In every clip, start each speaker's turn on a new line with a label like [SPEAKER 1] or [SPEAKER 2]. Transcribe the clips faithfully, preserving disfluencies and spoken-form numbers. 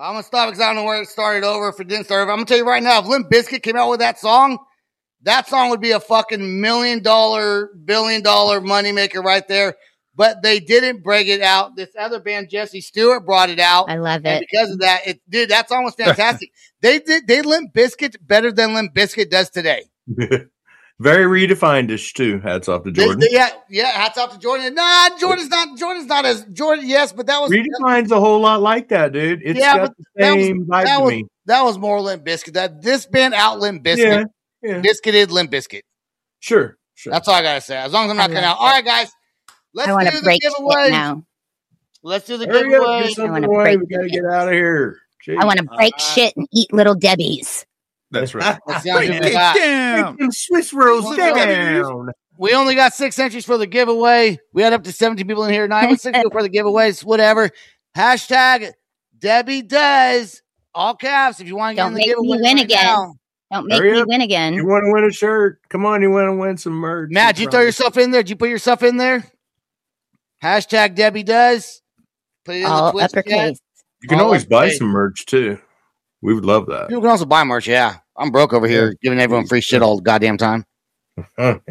[SPEAKER 1] I'm gonna stop because I don't know where it started over. If it didn't start over, I'm gonna tell you right now. If Limp Bizkit came out with that song, that song would be a fucking million dollar, billion dollar moneymaker right there. But they didn't break it out. This other band, Jesse Stewart, brought it out.
[SPEAKER 2] I love it.
[SPEAKER 1] And because of that, it dude, that song was fantastic. they did they Limp Bizkit better than Limp Bizkit does today.
[SPEAKER 3] Very redefined-ish too. Hats off to Jordan.
[SPEAKER 1] They, they, yeah, yeah. Hats off to Jordan. Nah, Jordan's not. Jordan's not as Jordan. Yes, but that was
[SPEAKER 3] redefines a whole lot like that, dude. It's
[SPEAKER 1] yeah,
[SPEAKER 3] got
[SPEAKER 1] but
[SPEAKER 3] the same
[SPEAKER 1] that was,
[SPEAKER 3] vibe
[SPEAKER 1] that
[SPEAKER 3] to
[SPEAKER 1] was,
[SPEAKER 3] me.
[SPEAKER 1] That was more Limp Bizkit. That this band out Limp Bizkit.
[SPEAKER 3] Yeah, yeah.
[SPEAKER 1] Biscuited Limp Bizkit.
[SPEAKER 3] Sure, sure.
[SPEAKER 1] That's all I gotta say. As long as I'm not cutting out. All right, guys. Let's
[SPEAKER 2] I want
[SPEAKER 1] do
[SPEAKER 2] to
[SPEAKER 1] the
[SPEAKER 2] break
[SPEAKER 1] giveaway
[SPEAKER 2] shit now.
[SPEAKER 1] Let's do the
[SPEAKER 3] Hurry
[SPEAKER 1] giveaway.
[SPEAKER 3] Up, get
[SPEAKER 2] I wanna
[SPEAKER 3] something away.
[SPEAKER 2] break
[SPEAKER 3] We gotta
[SPEAKER 2] shit.
[SPEAKER 3] get out of here. Jeez.
[SPEAKER 2] I want to break
[SPEAKER 1] Uh,
[SPEAKER 2] shit and eat little Debbie's.
[SPEAKER 3] That's right.
[SPEAKER 1] Let's see how many
[SPEAKER 4] Break
[SPEAKER 1] we
[SPEAKER 4] it
[SPEAKER 1] got.
[SPEAKER 4] down.
[SPEAKER 3] Them Swiss rolls
[SPEAKER 1] Well,
[SPEAKER 3] down.
[SPEAKER 1] We only got six entries for the giveaway. We had up to seventeen people in here tonight. But six people for the giveaways, whatever. Hashtag Debbie Does. All caps. If you want to get
[SPEAKER 2] Don't
[SPEAKER 1] in the
[SPEAKER 2] make me
[SPEAKER 1] giveaway
[SPEAKER 2] win
[SPEAKER 1] right
[SPEAKER 2] again.
[SPEAKER 1] now.
[SPEAKER 2] Don't make
[SPEAKER 3] Hurry
[SPEAKER 2] me
[SPEAKER 3] up.
[SPEAKER 2] win
[SPEAKER 3] You
[SPEAKER 2] again.
[SPEAKER 3] want to win a shirt? Come on, you want to win some merch?
[SPEAKER 1] Matt, did you throw yourself in there? Did you put yourself in there? Hashtag Debbie Does. Put it in
[SPEAKER 2] All
[SPEAKER 1] the Twitch chat.
[SPEAKER 2] uppercase.
[SPEAKER 3] You can
[SPEAKER 1] all
[SPEAKER 3] always
[SPEAKER 1] up
[SPEAKER 3] buy
[SPEAKER 1] to
[SPEAKER 3] some merch too. We would love that.
[SPEAKER 1] People can also buy merch, yeah. I'm broke over here giving everyone free shit all the goddamn time.
[SPEAKER 3] But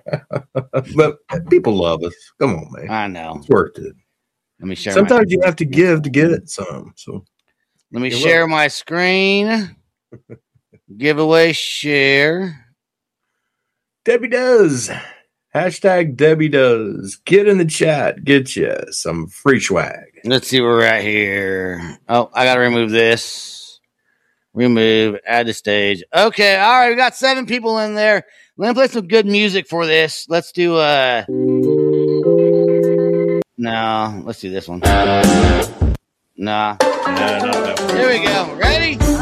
[SPEAKER 3] people love us. Come on, man.
[SPEAKER 1] I know.
[SPEAKER 3] It's worth it.
[SPEAKER 1] Let me share
[SPEAKER 3] Sometimes
[SPEAKER 1] my,
[SPEAKER 3] you have to give to get some. So
[SPEAKER 1] let me
[SPEAKER 3] You're
[SPEAKER 1] share my screen. Giveaway share.
[SPEAKER 3] Debbie Does. Hashtag Debbie Does. Get in the chat. Get you some free swag.
[SPEAKER 1] Let's see where we're at here. Oh, I gotta remove this. Remove, add to stage. Okay, all right, we got seven people in there. Let me play some good music for this. Let's do uh no, let's do this one. Nah.
[SPEAKER 4] Yeah, not that one.
[SPEAKER 1] Here we go. Ready?